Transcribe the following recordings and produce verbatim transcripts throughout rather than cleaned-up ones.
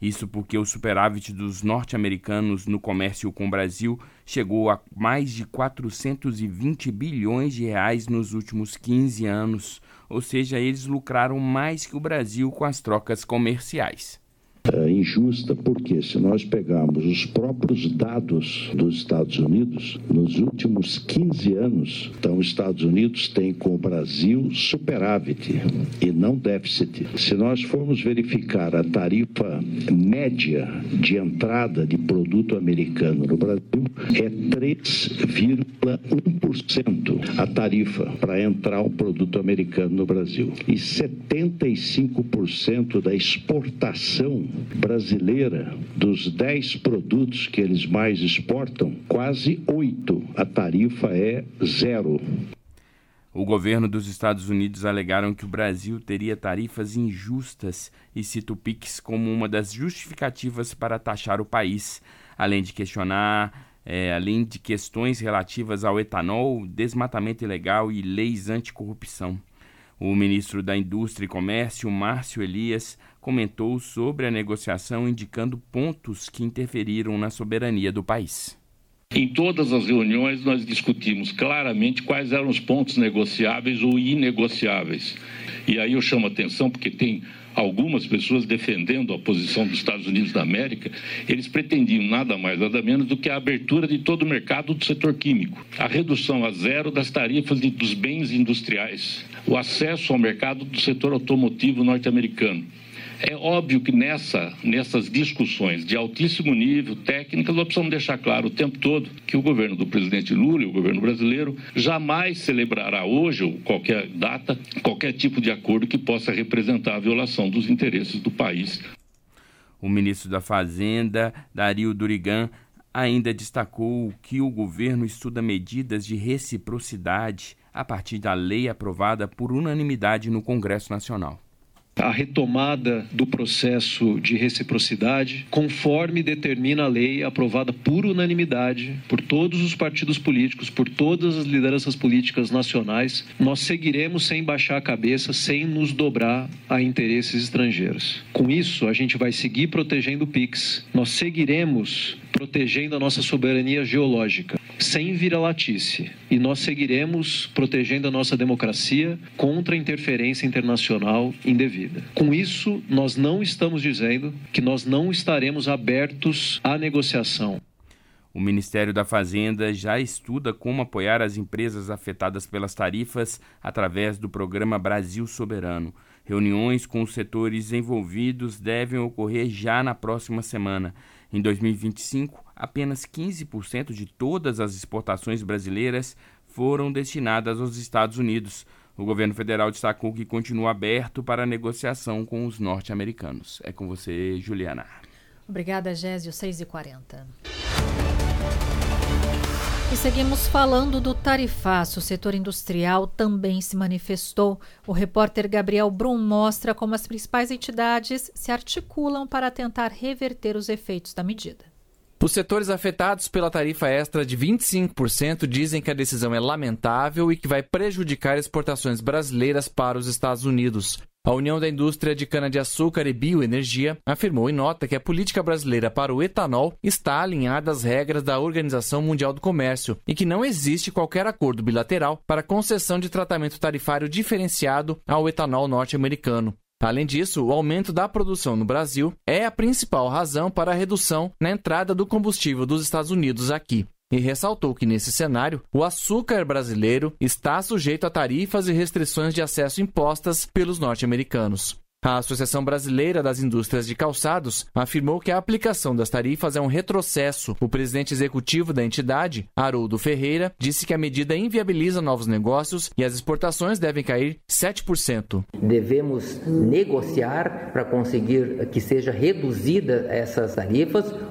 Isso porque o superávit dos norte-americanos no comércio com o Brasil chegou a mais de quatrocentos e vinte bilhões de reais nos últimos quinze anos. Ou seja, eles lucraram mais que o Brasil com as trocas comerciais. É injusta porque, se nós pegarmos os próprios dados dos Estados Unidos, nos últimos quinze anos, então os Estados Unidos têm com o Brasil superávit e não déficit. Se nós formos verificar a tarifa média de entrada de produto americano no Brasil, é três vírgula um por cento a tarifa para entrar um produto americano no Brasil. E setenta e cinco por cento da exportação brasileira, dos dez produtos que eles mais exportam, quase oito, a tarifa é zero. O governo dos Estados Unidos alegaram que o Brasil teria tarifas injustas e cita o Pix como uma das justificativas para taxar o país, além de questionar, é, além de questões relativas ao etanol, desmatamento ilegal e leis anticorrupção. O ministro da Indústria e Comércio, Márcio Elias, comentou sobre a negociação, indicando pontos que interferiram na soberania do país. Em todas as reuniões nós discutimos claramente quais eram os pontos negociáveis ou inegociáveis. E aí eu chamo a atenção porque tem algumas pessoas defendendo a posição dos Estados Unidos da América. Eles pretendiam nada mais, nada menos do que a abertura de todo o mercado do setor químico, a redução a zero das tarifas de, dos bens industriais, o acesso ao mercado do setor automotivo norte-americano. É óbvio que nessa, nessas discussões de altíssimo nível, técnicas, nós precisamos deixar claro o tempo todo que o governo do presidente Lula e o governo brasileiro jamais celebrará hoje, ou qualquer data, qualquer tipo de acordo que possa representar a violação dos interesses do país. O ministro da Fazenda, Dario Durigan, ainda destacou que o governo estuda medidas de reciprocidade a partir da lei aprovada por unanimidade no Congresso Nacional. A retomada do processo de reciprocidade, conforme determina a lei aprovada por unanimidade por todos os partidos políticos, por todas as lideranças políticas nacionais, nós seguiremos sem baixar a cabeça, sem nos dobrar a interesses estrangeiros. Com isso, a gente vai seguir protegendo o Pix, nós seguiremos protegendo a nossa soberania geológica, sem vira-latice, e nós seguiremos protegendo a nossa democracia contra a interferência internacional indevida. Com isso, nós não estamos dizendo que nós não estaremos abertos à negociação. O Ministério da Fazenda já estuda como apoiar as empresas afetadas pelas tarifas através do programa Brasil Soberano. Reuniões com os setores envolvidos devem ocorrer já na próxima semana. Em dois mil e vinte e cinco, apenas quinze por cento de todas as exportações brasileiras foram destinadas aos Estados Unidos. O governo federal destacou que continua aberto para a negociação com os norte-americanos. É com você, Juliana. Obrigada, Gésio. seis e quarenta. E seguimos falando do tarifaço. O setor industrial também se manifestou. O repórter Gabriel Brum mostra como as principais entidades se articulam para tentar reverter os efeitos da medida. Os setores afetados pela tarifa extra de vinte e cinco por cento dizem que a decisão é lamentável e que vai prejudicar exportações brasileiras para os Estados Unidos. A União da Indústria de Cana-de-Açúcar e Bioenergia afirmou em nota que a política brasileira para o etanol está alinhada às regras da Organização Mundial do Comércio e que não existe qualquer acordo bilateral para concessão de tratamento tarifário diferenciado ao etanol norte-americano. Além disso, o aumento da produção no Brasil é a principal razão para a redução na entrada do combustível dos Estados Unidos aqui. E ressaltou que, nesse cenário, o açúcar brasileiro está sujeito a tarifas e restrições de acesso impostas pelos norte-americanos. A Associação Brasileira das Indústrias de Calçados afirmou que a aplicação das tarifas é um retrocesso. O presidente executivo da entidade, Haroldo Ferreira, disse que a medida inviabiliza novos negócios e as exportações devem cair sete por cento. Devemos negociar para conseguir que seja reduzida essas tarifas ou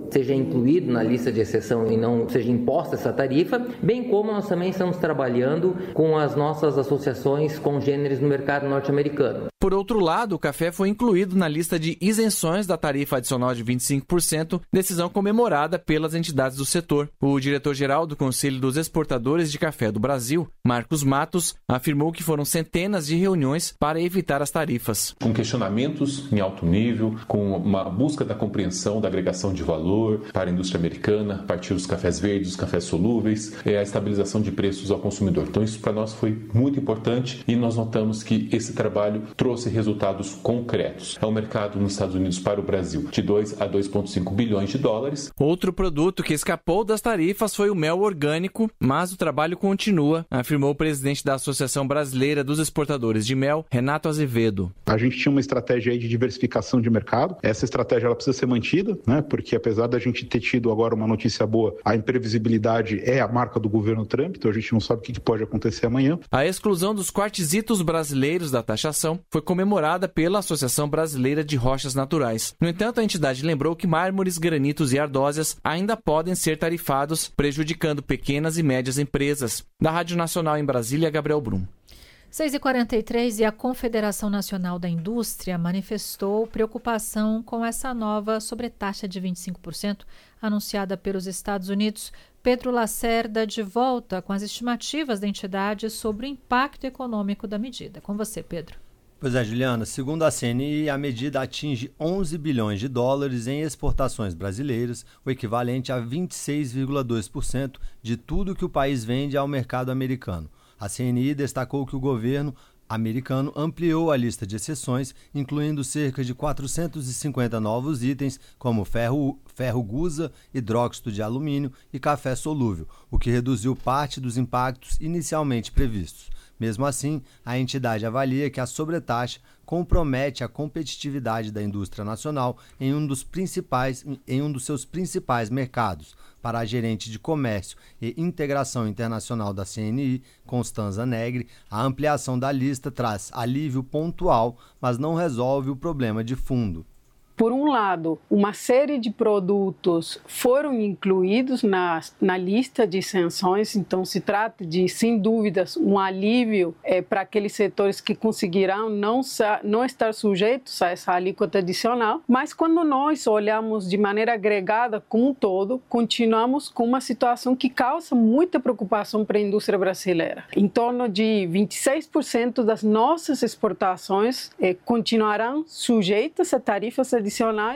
seja incluído na lista de exceção e não seja imposta essa tarifa, bem como nós também estamos trabalhando com as nossas associações congêneres no mercado norte-americano. Por outro lado, o café foi incluído na lista de isenções da tarifa adicional de vinte e cinco por cento, decisão comemorada pelas entidades do setor. O diretor-geral do Conselho dos Exportadores de Café do Brasil, Marcos Matos, afirmou que foram centenas de reuniões para evitar as tarifas. Com questionamentos em alto nível, com uma busca da compreensão da agregação de valor para a indústria americana, a partir dos cafés verdes, dos cafés solúveis, a estabilização de preços ao consumidor. Então isso para nós foi muito importante e nós notamos que esse trabalho trouxe resultados concretos. É um mercado nos Estados Unidos para o Brasil de dois a dois vírgula cinco bilhões de dólares. Outro produto que escapou das tarifas foi o mel orgânico, mas o trabalho continua, afirmou o presidente da Associação Brasileira dos Exportadores de Mel, Renato Azevedo. A gente tinha uma estratégia aí de diversificação de mercado. Essa estratégia ela precisa ser mantida, né? Porque apesar da gente ter tido agora uma notícia boa, a imprevisibilidade é a marca do governo Trump, então a gente não sabe o que pode acontecer amanhã. A exclusão dos quartzitos brasileiros da taxação foi comemorada pela Associação Brasileira de Rochas Naturais. No entanto, a entidade lembrou que mármores, granitos e ardósias ainda podem ser tarifados, prejudicando pequenas e médias empresas. Da Rádio Nacional em Brasília, Gabriel Brum. seis e quarenta e três e a Confederação Nacional da Indústria manifestou preocupação com essa nova sobretaxa de vinte e cinco por cento anunciada pelos Estados Unidos. Pedro Lacerda de volta com as estimativas da entidade sobre o impacto econômico da medida. Com você, Pedro. Pois é, Juliana, segundo a C N I, a medida atinge onze bilhões de dólares em exportações brasileiras, o equivalente a vinte e seis vírgula dois por cento de tudo que o país vende ao mercado americano. A C N I destacou que o governo americano ampliou a lista de exceções, incluindo cerca de quatrocentos e cinquenta novos itens, como ferro, ferro gusa, hidróxido de alumínio e café solúvel, o que reduziu parte dos impactos inicialmente previstos. Mesmo assim, a entidade avalia que a sobretaxa compromete a competitividade da indústria nacional em um dos principais, em um dos seus principais mercados. Para a gerente de Comércio e Integração Internacional da C N I, Constanza Negri, a ampliação da lista traz alívio pontual, mas não resolve o problema de fundo. Por um lado, uma série de produtos foram incluídos na, na lista de isenções, então se trata de, sem dúvidas, um alívio é, para aqueles setores que conseguirão não, não estar sujeitos a essa alíquota adicional, mas quando nós olhamos de maneira agregada como um todo, continuamos com uma situação que causa muita preocupação para a indústria brasileira. Em torno de vinte e seis por cento das nossas exportações é, continuarão sujeitas a tarifas adicionais.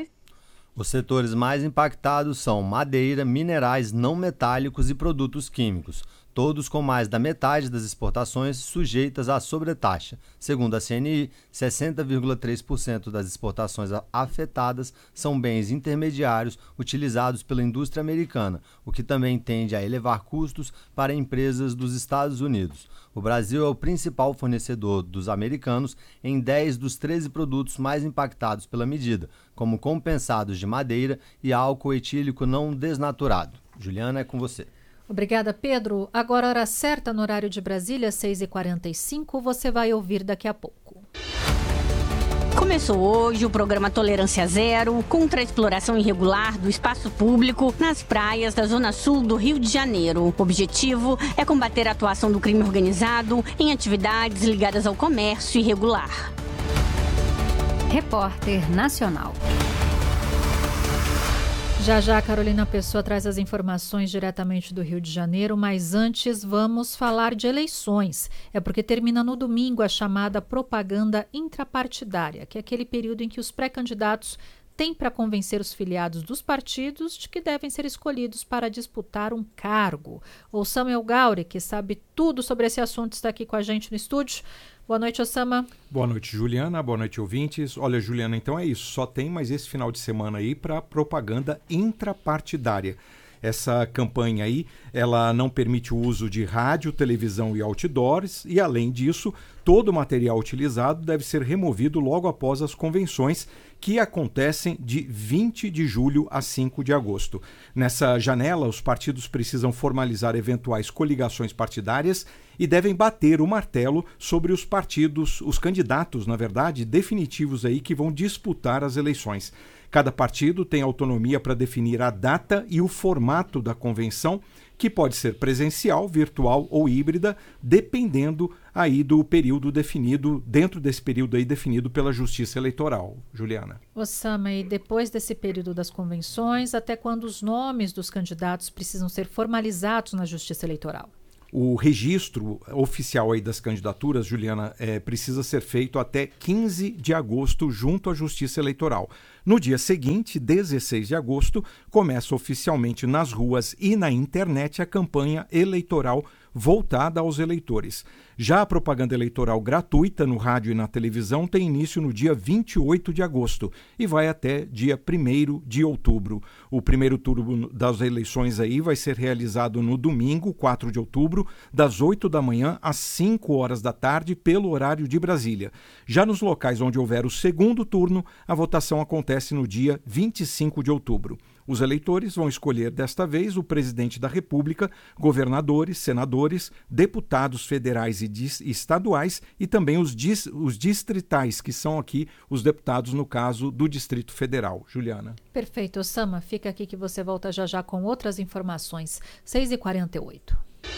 Os setores mais impactados são madeira, minerais não metálicos e produtos químicos, todos com mais da metade das exportações sujeitas à sobretaxa. Segundo a C N I, sessenta vírgula três por cento das exportações afetadas são bens intermediários utilizados pela indústria americana, o que também tende a elevar custos para empresas dos Estados Unidos. O Brasil é o principal fornecedor dos americanos em dez dos treze produtos mais impactados pela medida, como compensados de madeira e álcool etílico não desnaturado. Juliana, é com você. Obrigada, Pedro. Agora, hora certa no horário de Brasília, seis e quarenta e cinco, você vai ouvir daqui a pouco. Começou hoje o programa Tolerância Zero contra a exploração irregular do espaço público nas praias da Zona Sul do Rio de Janeiro. O objetivo é combater a atuação do crime organizado em atividades ligadas ao comércio irregular. Repórter Nacional. Já já a Carolina Pessoa traz as informações diretamente do Rio de Janeiro, mas antes vamos falar de eleições. É porque termina no domingo a chamada propaganda intrapartidária, que é aquele período em que os pré-candidatos têm para convencer os filiados dos partidos de que devem ser escolhidos para disputar um cargo. O Samuel Gauri, que sabe tudo sobre esse assunto, está aqui com a gente no estúdio. Boa noite, Osama. Boa noite, Juliana. Boa noite, ouvintes. Olha, Juliana, então é isso. Só tem mais esse final de semana aí para propaganda intrapartidária. Essa campanha aí, ela não permite o uso de rádio, televisão e outdoors e, além disso, Todo o material utilizado deve ser removido logo após as convenções, que acontecem de vinte de julho a cinco de agosto. Nessa janela, os partidos precisam formalizar eventuais coligações partidárias e devem bater o martelo sobre os partidos, os candidatos, na verdade, definitivos aí que vão disputar as eleições. Cada partido tem autonomia para definir a data e o formato da convenção, que pode ser presencial, virtual ou híbrida, dependendo aí do período definido, dentro desse período aí definido pela Justiça Eleitoral. Juliana. Osama, e depois desse período das convenções, até quando os nomes dos candidatos precisam ser formalizados na Justiça Eleitoral? O registro oficial aí das candidaturas, Juliana, é, precisa ser feito até quinze de agosto junto à Justiça Eleitoral. No dia seguinte, dezesseis de agosto, começa oficialmente nas ruas e na internet a campanha eleitoral voltada aos eleitores. Já a propaganda eleitoral gratuita no rádio e na televisão tem início no dia vinte e oito de agosto e vai até dia primeiro de outubro. O primeiro turno das eleições aí vai ser realizado no domingo, quatro de outubro, das oito da manhã às cinco horas da tarde, pelo horário de Brasília. Já nos locais onde houver o segundo turno, a votação acontece no dia vinte e cinco de outubro. Os eleitores vão escolher desta vez o presidente da República, governadores, senadores, deputados federais e dis- estaduais e também os, dis- os distritais, que são aqui os deputados, no caso, do Distrito Federal. Juliana. Perfeito, Osama. Fica aqui que você volta já já com outras informações. seis e quarenta e oito.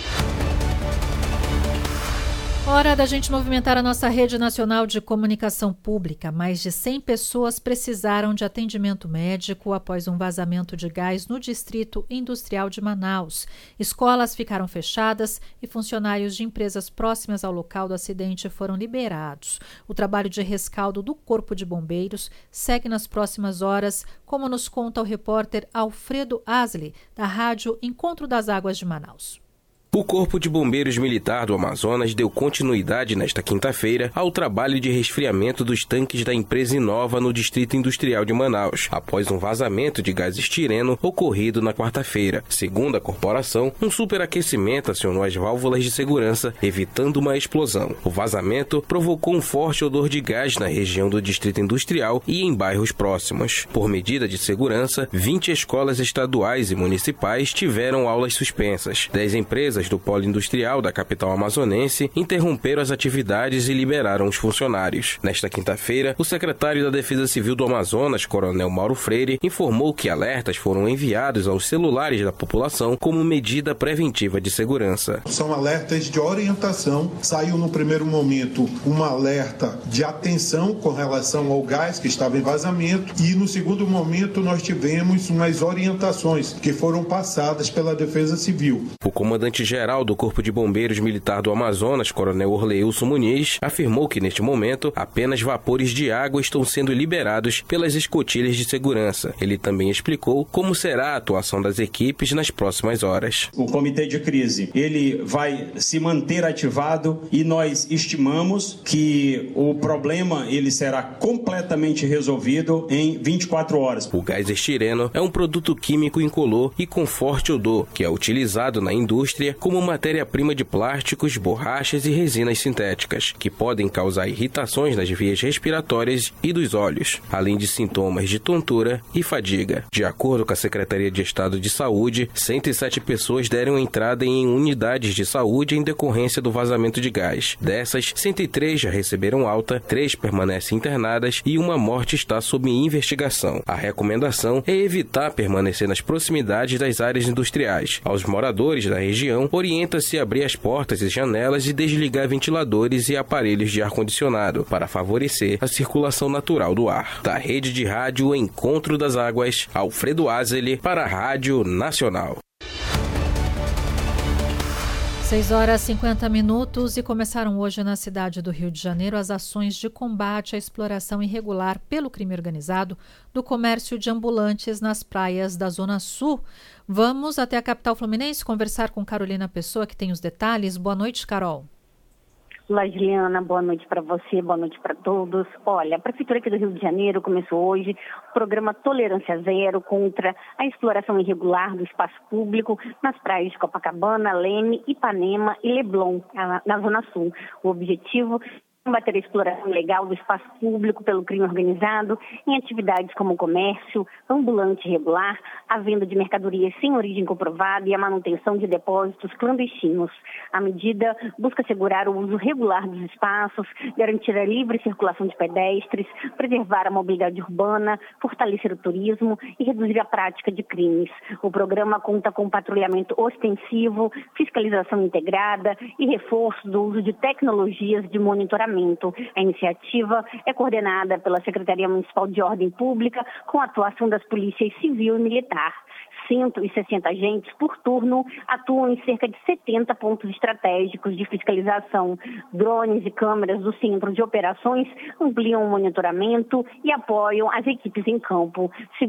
Hora da gente movimentar a nossa rede nacional de comunicação pública. Mais de cem pessoas precisaram de atendimento médico após um vazamento de gás no Distrito Industrial de Manaus. Escolas ficaram fechadas e funcionários de empresas próximas ao local do acidente foram liberados. O trabalho de rescaldo do Corpo de Bombeiros segue nas próximas horas, como nos conta o repórter Alfredo Asli, da rádio Encontro das Águas de Manaus. O Corpo de Bombeiros Militar do Amazonas deu continuidade nesta quinta-feira ao trabalho de resfriamento dos tanques da empresa Inova no Distrito Industrial de Manaus, após um vazamento de gás estireno ocorrido na quarta-feira. Segundo a corporação, um superaquecimento acionou as válvulas de segurança, evitando uma explosão. O vazamento provocou um forte odor de gás na região do Distrito Industrial e em bairros próximos. Por medida de segurança, vinte escolas estaduais e municipais tiveram aulas suspensas. dez empresas do polo industrial da capital amazonense interromperam as atividades e liberaram os funcionários. Nesta quinta-feira, o secretário da Defesa Civil do Amazonas, Coronel Mauro Freire, informou que alertas foram enviados aos celulares da população como medida preventiva de segurança. São alertas de orientação. Saiu no primeiro momento um alerta de atenção com relação ao gás que estava em vazamento e no segundo momento nós tivemos umas orientações que foram passadas pela Defesa Civil. O comandante geral do Corpo de Bombeiros Militar do Amazonas, Coronel Orleilson Muniz, afirmou que neste momento apenas vapores de água estão sendo liberados pelas escotilhas de segurança. Ele também explicou como será a atuação das equipes nas próximas horas. O comitê de crise, ele vai se manter ativado e nós estimamos que o problema ele será completamente resolvido em vinte e quatro horas. O gás estireno é um produto químico incolor e com forte odor, que é utilizado na indústria como matéria-prima de plásticos, borrachas e resinas sintéticas, que podem causar irritações nas vias respiratórias e dos olhos, além de sintomas de tontura e fadiga. De acordo com a Secretaria de Estado de Saúde, cento e sete pessoas deram entrada em unidades de saúde em decorrência do vazamento de gás. Dessas, cento e três já receberam alta, três permanecem internadas e uma morte está sob investigação. A recomendação é evitar permanecer nas proximidades das áreas industriais. Aos moradores da região, orienta-se a abrir as portas e janelas e desligar ventiladores e aparelhos de ar-condicionado para favorecer a circulação natural do ar. Da rede de rádio Encontro das Águas, Alfredo Azeli para a Rádio Nacional. seis horas e cinquenta minutos e começaram hoje na cidade do Rio de Janeiro as ações de combate à exploração irregular pelo crime organizado do comércio de ambulantes nas praias da Zona Sul. Vamos até a capital fluminense conversar com Carolina Pessoa, que tem os detalhes. Boa noite, Carol. Olá, Juliana, boa noite para você, boa noite para todos. Olha, a Prefeitura aqui do Rio de Janeiro começou hoje o programa Tolerância Zero contra a exploração irregular do espaço público nas praias de Copacabana, Leme, Ipanema e Leblon, na Zona Sul. O objetivo combater a exploração ilegal do espaço público pelo crime organizado em atividades como o comércio ambulante irregular, a venda de mercadorias sem origem comprovada e a manutenção de depósitos clandestinos. A medida busca assegurar o uso regular dos espaços, garantir a livre circulação de pedestres, preservar a mobilidade urbana, fortalecer o turismo e reduzir a prática de crimes. O programa conta com patrulhamento ostensivo, fiscalização integrada e reforço do uso de tecnologias de monitoramento. A iniciativa é coordenada pela Secretaria Municipal de Ordem Pública com a atuação das polícias civil e militar. cento e sessenta agentes por turno atuam em cerca de setenta pontos estratégicos de fiscalização. Drones e câmeras do Centro de Operações ampliam o monitoramento e apoiam as equipes em campo.